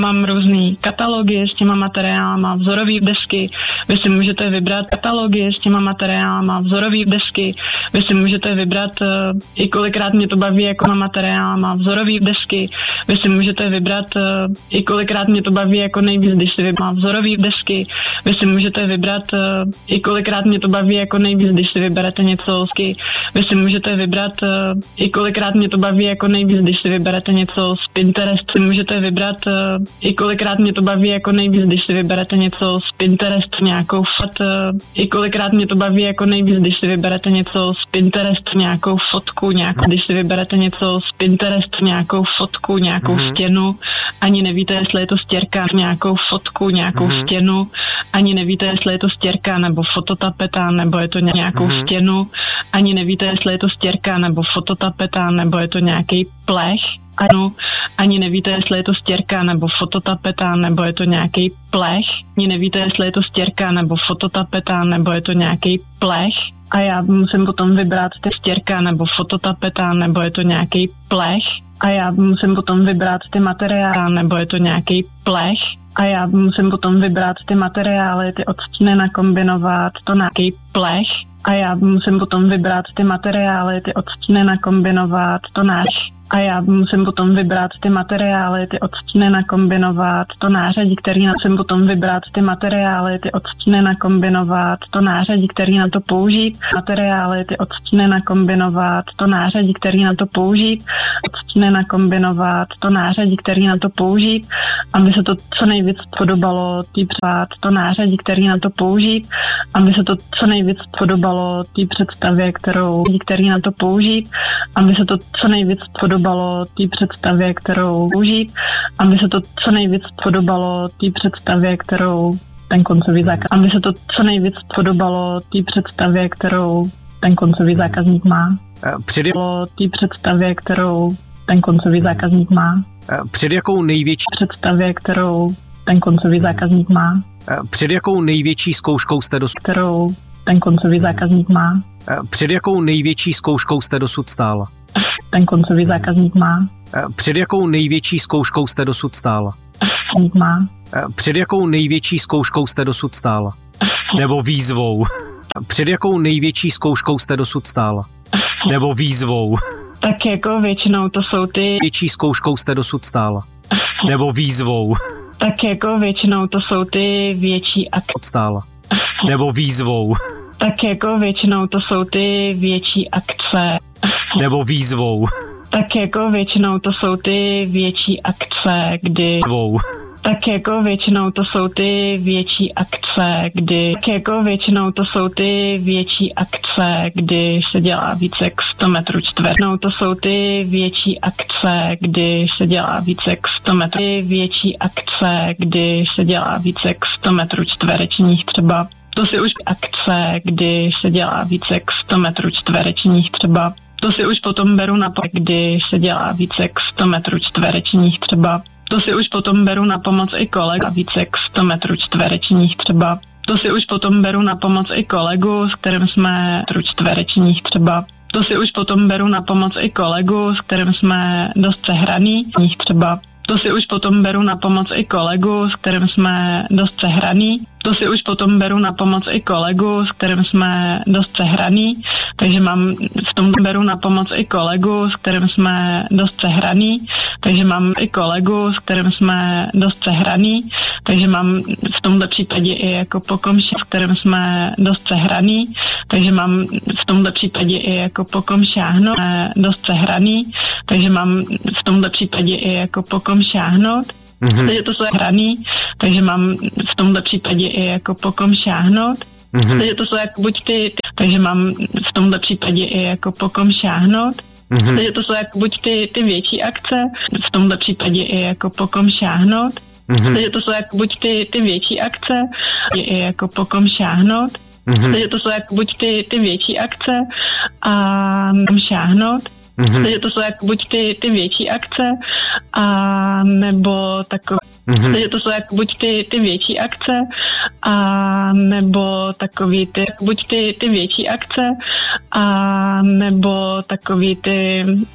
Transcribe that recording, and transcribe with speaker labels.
Speaker 1: Mám různý katalogy s těma materiálama, vzorový desky, vy si můžete vybrat katalogy s těma materiálama, vzorový desky, vy si můžete vybrat, i kolikrát mě to baví jako materiálama, vzorový desky, vy si můžete vybrat, i kolikrát mě to baví jako nejvíc, když si vybrám vzorový desky, vy si můžete vybrat, i kolikrát mě to baví jako nejvíc, když si vyberete něco z vy si můžete vybrat, i kolikrát mě to baví jako nejvíc, když si vyberete něco z Pinterestu, můžete vybrat, i kolikrát mě to baví jako nejvíc, když si vyberete něco z Pinterestu, nějakou i kolikrát mě to baví jako nejvíc, když si vyberete něco z Pinterestu, nějakou fotku, když si vyberete něco z Pinterestu, nějakou fotku, nějakou stěnu, ani nevíte, jestli je to stěrka, nějakou fotku, nějakou stěnu, ani nevíte, jestli je to stěrka nebo fototapeta, nebo je to nějakou stěnu, ani nevíte, jestli je to stěrka nebo fototapeta, nebo je to nějaký plech, ani nevíte, jestli je to stěrka nebo fototapeta, nebo je to nějaký plech, ani nevíte, jestli je to stěrka nebo fototapeta, nebo je to nějaký plech, a já musím potom vybrat ty stěrka nebo fototapeta, nebo je to nějaký plech, a já musím potom vybrat ty materiály, nebo je to nějaký plech, a já musím potom vybrat ty materiály, ty odstíny nakombinovat, to nějaký plech, a já musím potom vybrat ty materiály, ty odstíny nakombinovat, to a já musím potom vybrat ty materiály, ty odstíny nakombinovat, to nářadí, který musím potom vybrat ty materiály, ty odstíny nakombinovat, to nářadí, který na to použít, materiály, ty odstíny nakombinovat, to nářadí, který na to použít, odstíny nakombinovat, to nářadí, který na to použít, aby se to co nejvíc podobalo to nářadí, který na to použít, aby se to co nejvíc podobalo té představě, který na to použít, aby se to co nejvíc podobalo té představě, kterou použít, aby se to co nejvíc podobalo té představě, kterou ten koncový zákazník, aby se to co nejvíc podobalo té představě, kterou ten koncový zákazník má. Té představě, kterou ten koncový zákazník má.
Speaker 2: Před jakou největší
Speaker 1: představě, kterou ten koncový zákazník má.
Speaker 2: Před jakou největší zkouškou jste dosud,
Speaker 1: kterou ten koncový zákazník má.
Speaker 2: Před jakou největší zkouškou jste dosud stála?
Speaker 1: Ten koncový zákazník má.
Speaker 2: Před jakou největší zkouškou jste dosud stála?
Speaker 1: Má.
Speaker 2: Před jakou největší zkouškou jste dosud stála? Nebo výzvou? Před jakou největší zkouškou jste dosud stála? Nebo výzvou?
Speaker 1: Tak jako většinou to jsou ty
Speaker 2: větší zkouškou jste dosud stála? Nebo výzvou?
Speaker 1: Tak jako většinou to jsou ty větší akce.
Speaker 2: Stála. Nebo výzvou?
Speaker 1: Tak jako většinou to jsou ty větší akce.
Speaker 2: Nebo výzvou?
Speaker 1: Tak jako většinou to jsou ty větší akce, kdy tak jako většinou to jsou ty větší akce, kdy tak jako většinou to jsou ty větší akce, kdy se dělá více jak 100 metrů čtverečních. To jsou ty větší akce, kdy se dělá více jak 100 metrů. Ty větší akce, kdy se dělá více jak 100 metrů čtverečních třeba. To si už akce, kdy se dělá více jak 100 metrů čtverečních třeba. To si už potom beru na pomoc, kdy se dělá více jak 100 metrů čtverečních třeba. To si už potom beru na pomoc i kolega více jak 100 metrů čtverečních třeba. To si už potom beru na pomoc i kolegu, s kterým jsme čtverečních třeba. To si už potom beru na pomoc i kolegu, s kterým jsme dost sehraný třeba. To si už potom beru na pomoc i kolegu, s kterým jsme dost sehraný. To si už potom beru na pomoc i kolegu, s kterým jsme dost sehraný. Takže v tom beru na pomoc i kolegu, s kterým jsme dost sehraný. Takže mám i kolegu, s kterým jsme dost sehraný. Takže mám v tomhle případě i jako pokomši, s kterým jsme dost sehraný. Takže mám v tomhle případě i jako pokom šáhnout, dost sehraný. Takže mám v tomhle případě i jako pokom šáhnout. Takže to jsou hraný, takže mám v tomhle případě i jako pokom šáhnout. Takže to jsou jako buď takže mám v tomhle případě i jako pokom šáhnout. Takže to jsou jako buď ty větší akce, v tomhle případě i jako pokom šáhnout. Takže to jsou jako buď ty větší akce, i jako pokom šáhnout. Takže to jsou jako buď ty větší akce a šáhnout. Takže to jsou jako buď ty větší akce a nebo takové. Takže to jsou jako buď ty větší akce a nebo takový buď ty větší akce a nebo takový ty